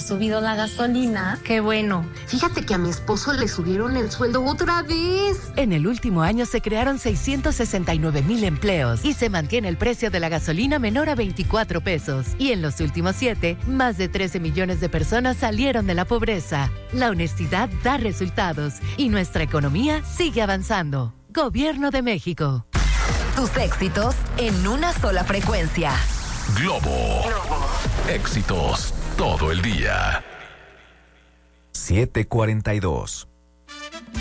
subido la gasolina. Qué bueno. Fíjate que a mi esposo le subieron el sueldo otra vez. En el último año se crearon 669,000 empleos y se mantiene el precio de la gasolina menor a 24 pesos. Y en los últimos 7, más de 13 millones de personas salieron de la pobreza. La honestidad da resultados y nuestra economía sigue avanzando. Gobierno de México. Tus éxitos en una sola frecuencia. Globo. Éxitos todo el día. 7:42.